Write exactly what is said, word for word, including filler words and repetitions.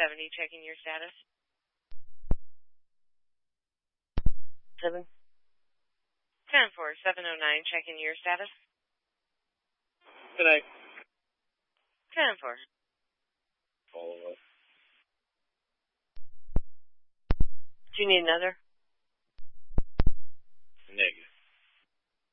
seventy, checking your status. Seven. ten four, seven oh nine, checking your status. Good night. ten four. Follow up. Do you need another?